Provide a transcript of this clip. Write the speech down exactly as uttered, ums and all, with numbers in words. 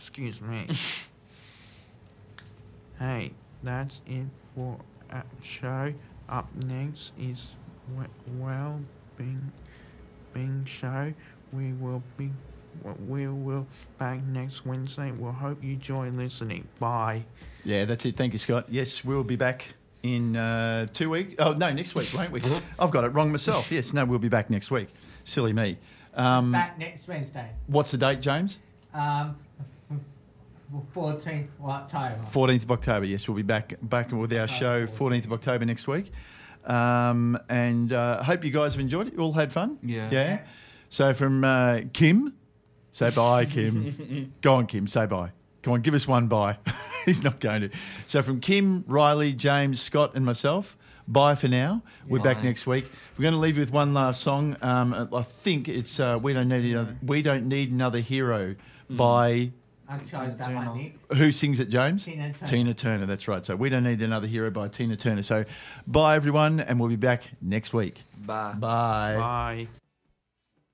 Excuse me. Hey, that's it for our show. Up next is we- well being being show. We will be we will back next Wednesday. We'll hope you join listening. Bye. Yeah, that's it. Thank you, Scott. Yes, we'll be back in uh, two weeks. Oh, no, next week, won't we? I've got it wrong myself. Yes, no, we'll be back next week. Silly me. Um, Back next Wednesday. what's the date, James? Um, fourteenth of October. fourteenth of October, yes. We'll be back back with our show fourteenth of October next week. Um, and I uh, hope you guys have enjoyed it. You all had fun? Yeah. Yeah? Yeah. So from uh, Kim, say bye, Kim. Go on, Kim, say bye. Come on, give us one bye. He's not going to. So from Kim, Riley, James, Scott and myself, bye for now. We're Bye. back next week. We're going to leave you with one last song. Um, I think it's uh, We Don't Need Another, We Don't Need Another Hero by... I chose that one, Nick. Who sings it, James? Tina Turner. Tina Turner, that's right. So We Don't Need Another Hero by Tina Turner. So bye, everyone, and we'll be back next week. Bye. Bye. Bye.